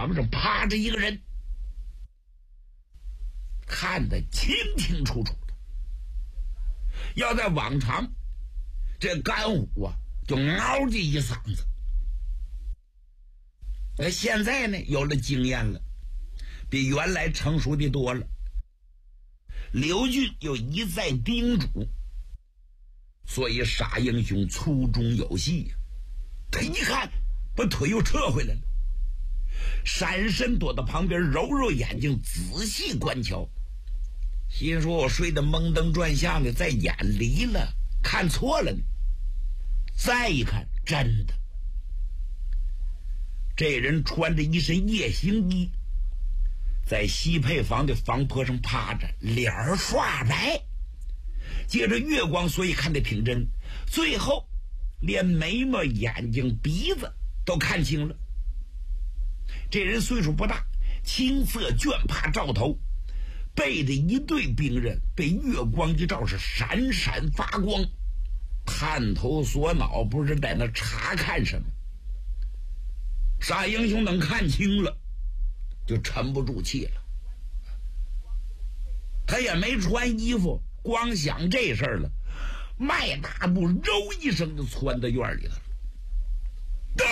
房上趴着一个人，看得清清楚楚的。要在往常，这甘虎啊就嗷的一嗓子。那现在呢，有了经验了，比原来成熟的多了。刘俊又一再叮嘱，所以傻英雄粗中有细呀。他一看，把腿又撤回来了，闪身躲到旁边，揉揉眼睛，仔细观瞧，心说我睡得蒙登转向的，在眼离了，看错了呢。再一看，真的，这人穿着一身夜行衣，在西配房的房坡上趴着，脸儿刷白，借着月光，所以看得挺真。最后连眉毛、眼睛、鼻子都看清了。这人岁数不大，青色绢帕罩头，背着一队兵刃，被月光一照是闪闪发光，探头锁脑，不知在那查看什么。傻英雄等看清了，就沉不住气了。他也没穿衣服，光想这事儿了，迈大步，揉一声就窜到院里了。对，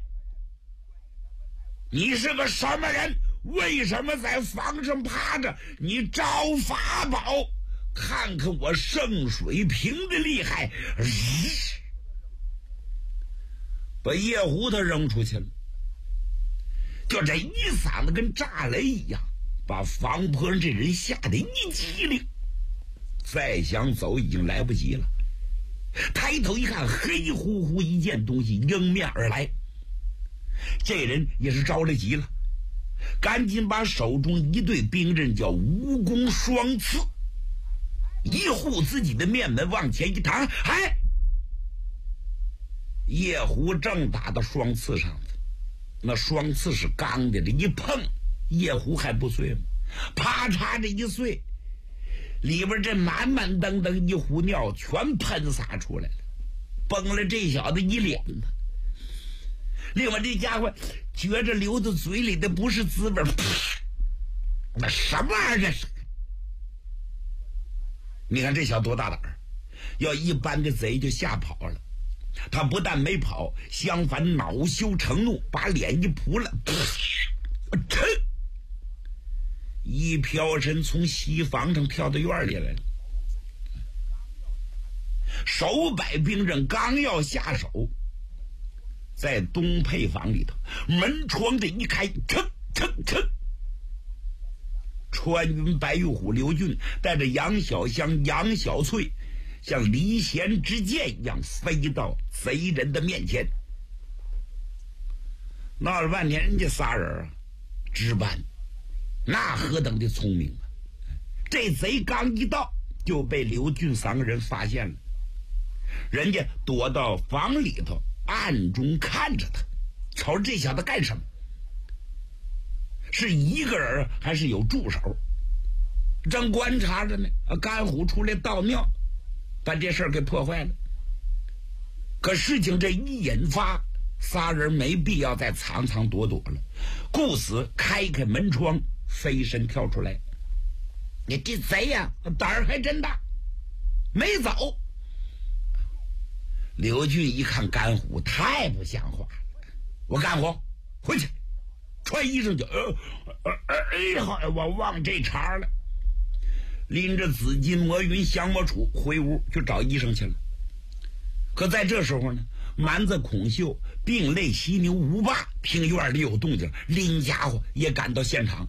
你是个什么人？为什么在房上趴着？你找法宝，看看我圣水瓶的厉害！把夜壶他扔出去了，就这一嗓子跟炸雷一样，把房坡上这人吓得一激灵，再想走已经来不及了。抬头一看，黑乎乎一件东西迎面而来，这人也是着了急了，赶紧把手中一对兵刃叫蜈蚣双刺，一护自己的面门往前一弹，哎，夜壶正打到双刺上的，那双刺是钢的，这一碰夜壶还不碎吗？啪嚓这一碎，里边这满满登登一壶尿全喷洒出来了，崩了这小子一脸子。另外这家伙觉着流到嘴里的不是滋味，那什么玩意儿这是？你看这小多大胆儿，要一般的贼就吓跑了，他不但没跑，相反恼羞成怒，把脸一扑了，一飘身从西房上跳到院里来了，手摆兵刃，刚要下手，在东配房里头，门窗这一开，噌噌噌，穿云白玉虎刘俊带着杨小香、杨小翠，像离弦之箭一样飞到贼人的面前。闹了半天，人家仨人啊，值班，那何等的聪明啊！这贼刚一到，就被刘俊三个人发现了，人家躲到房里头，暗中看着他，瞅着这小子干什么？是一个人还是有助手？正观察着呢，甘虎出来倒尿，把这事儿给破坏了。可事情这一引发，仨人没必要再藏藏躲躲了，顾死开门窗，飞身跳出来。你这贼呀，胆儿还真大，没走。刘俊一看甘虎太不像话了，我甘虎回去穿衣裳就我忘这茬了，拎着紫金魔云降魔杵回屋就找医生去了。可在这时候呢，蛮子孔秀并类犀牛吴霸听院里有动静，拎家伙也赶到现场。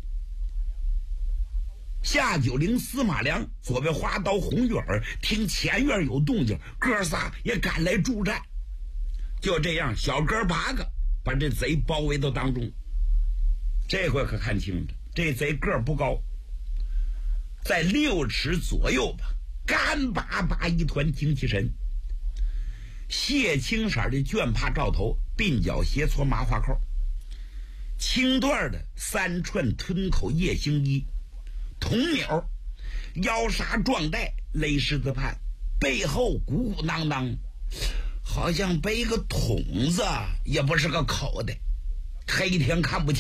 夏九龄、司马良、左边花刀、红远儿听前院有动静，哥仨也赶来助战。就这样，小哥8个把这贼包围到当中。这回可看清了，这贼个儿不高，在6尺左右吧，干巴巴一团精气神，血青色的绢帕罩头，鬓角斜搓麻花扣，青缎的3串吞口夜行衣，铜钮，腰纱壮带，勒狮子畔，背后鼓鼓囊囊，好像背个筒子，也不是个口袋，黑天看不清。